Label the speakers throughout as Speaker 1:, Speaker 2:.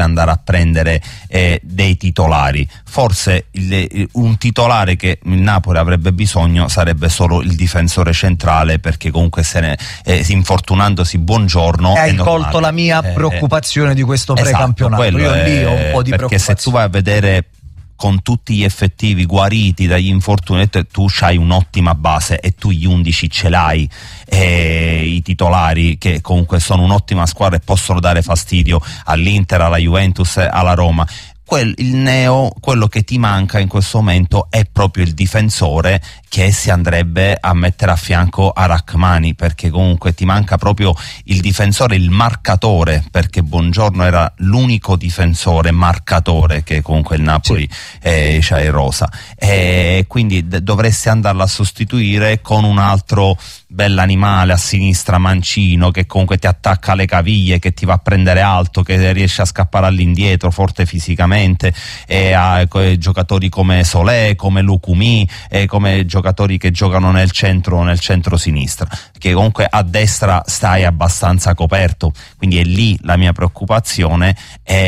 Speaker 1: andare a prendere dei titolari. Forse un titolare che il Napoli avrebbe bisogno sarebbe solo il difensore centrale, perché comunque infortunandosi Buongiorno
Speaker 2: hai colto la mia preoccupazione di questo precampionato.
Speaker 1: Esatto,
Speaker 2: io lì ho un po' di
Speaker 1: perché
Speaker 2: preoccupazione,
Speaker 1: se tu vai a vedere con tutti gli effettivi guariti dagli infortuni, tu c'hai un'ottima base e tu gli 11 ce l'hai, i titolari che comunque sono un'ottima squadra e possono dare fastidio all'Inter, alla Juventus, alla Roma. Quello che ti manca in questo momento è proprio il difensore che si andrebbe a mettere a fianco a Rachmani, perché comunque ti manca proprio il difensore, il marcatore, perché Buongiorno era l'unico difensore marcatore che comunque il Napoli c'ha in rosa, e quindi dovresti andarla a sostituire con un altro bell'animale a sinistra, mancino, che comunque ti attacca alle caviglie, che ti va a prendere alto, che riesce a scappare all'indietro, forte fisicamente, e ha giocatori come Solé, come Lukumi, come giocatori che giocano nel centro sinistra, che comunque a destra stai abbastanza coperto. Quindi è lì la mia preoccupazione,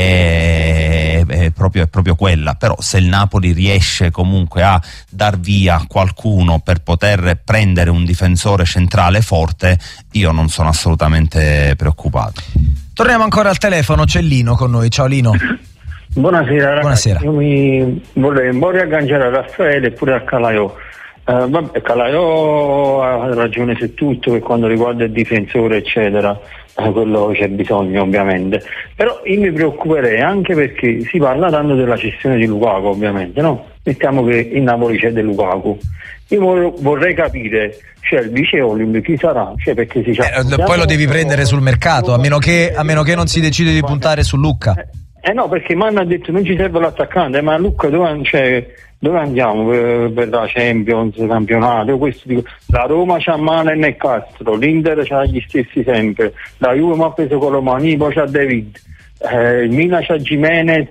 Speaker 1: è proprio quella. Però se il Napoli riesce comunque a dar via qualcuno per poter prendere un difensore centrale forte, io non sono assolutamente preoccupato.
Speaker 2: Torniamo ancora al telefono, c'è Lino con noi. Ciao Lino.
Speaker 3: Buonasera ragazzi.
Speaker 2: Buonasera.
Speaker 3: Io mi volevo un po' riagganciare a Raffaele e pure a Calaiò. Calaiò ha ragione su tutto per quanto riguarda il difensore eccetera, quello c'è bisogno ovviamente, però io mi preoccuperei anche perché si parla tanto della cessione di Lukaku, ovviamente, no? Mettiamo che in Napoli c'è del Lukaku, io vorrei capire, cioè il vice Olimp chi sarà? Cioè, perché
Speaker 2: poi lo devi prendere sul mercato, a meno che non si decide di puntare su Lucca.
Speaker 3: No, perché Mann ha detto non ci serve l'attaccante, ma Lucca dove andiamo per la Champions, campionato? La Roma c'ha Malen e Castro, l'Inter c'ha gli stessi sempre, la Juve mi ha preso Colomani, poi c'ha David, il Milan c'ha Gimenez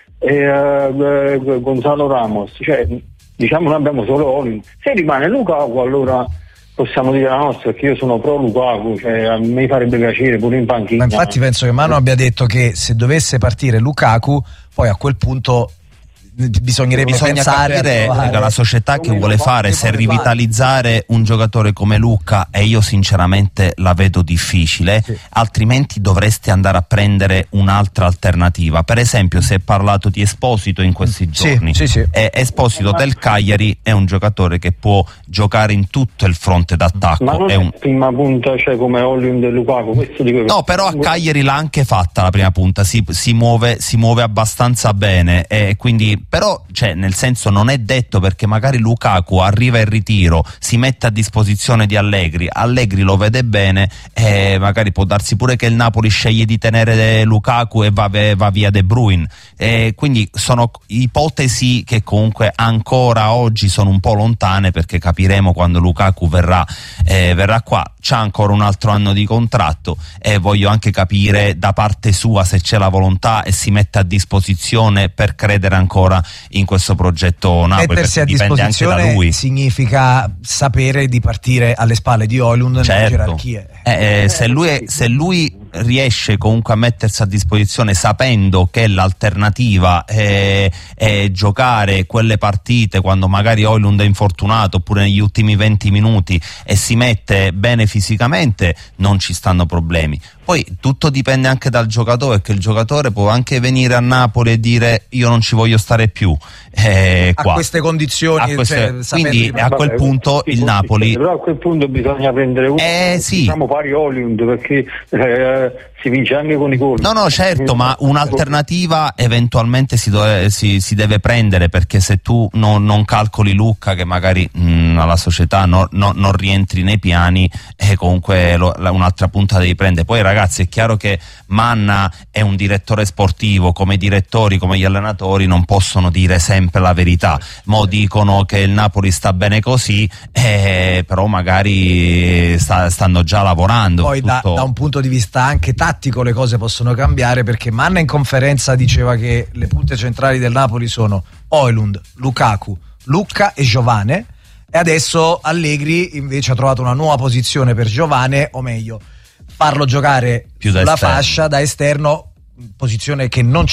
Speaker 3: e Gonzalo Ramos, cioè diciamo noi abbiamo solo Olin. Se rimane Lukaku allora possiamo dire la nostra, perché io sono pro Lukaku, cioè a me farebbe piacere pure in panchina.
Speaker 2: Ma infatti penso che Manu abbia detto che se dovesse partire Lukaku poi a quel punto bisogna
Speaker 1: capire la società che vuole fare, se rivitalizzare un giocatore come Lucca, e io sinceramente la vedo difficile, altrimenti dovresti andare a prendere un'altra alternativa. Per esempio si è parlato di Esposito in questi giorni, Esposito del Cagliari è un giocatore che può giocare in tutto il fronte d'attacco,
Speaker 3: ma non è prima punta, cioè come Olin e Lukaku, questo dico.
Speaker 1: No, però a Cagliari l'ha anche fatta la prima punta, si muove abbastanza bene, e quindi però cioè nel senso non è detto, perché magari Lukaku arriva in ritiro, si mette a disposizione di Allegri lo vede bene, e magari può darsi pure che il Napoli sceglie di tenere Lukaku e va via De Bruyne, quindi sono ipotesi che comunque ancora oggi sono un po' lontane, perché capiremo quando Lukaku verrà qua. C'ha ancora un altro anno di contratto e voglio anche capire da parte sua se c'è la volontà e si mette a disposizione per credere ancora in questo progetto Napoli.
Speaker 2: Mettersi a disposizione anche da lui significa sapere di partire alle spalle di Højlund nelle gerarchie.
Speaker 1: Se lui riesce comunque a mettersi a disposizione sapendo che l'alternativa è giocare quelle partite quando magari Højlund è infortunato, oppure negli ultimi 20 minuti, e si mette bene fisicamente, non ci stanno problemi. Poi tutto dipende anche dal giocatore, che il giocatore può anche venire a Napoli e dire io non ci voglio stare più
Speaker 2: a queste condizioni,
Speaker 1: quindi a quel punto il Napoli,
Speaker 3: però a quel punto bisogna prendere uno diciamo pari Højlund, perché si vince anche con i gol.
Speaker 1: No, certo, ma un'alternativa eventualmente si deve prendere, perché se tu non calcoli Lucca, che magari alla società non rientri nei piani, comunque un'altra punta devi prendere. Poi ragazzi, è chiaro che Manna è un direttore sportivo, come i direttori, come gli allenatori non possono dire sempre la verità. Mo dicono che il Napoli sta bene così, però magari stanno già lavorando.
Speaker 2: Poi da un punto di vista anche tattico le cose possono cambiare, perché Manna in conferenza diceva che le punte centrali del Napoli sono Højlund, Lukaku, Lucca e Giovane, e adesso Allegri invece ha trovato una nuova posizione per Giovane, o meglio farlo giocare più sulla fascia da esterno, posizione che non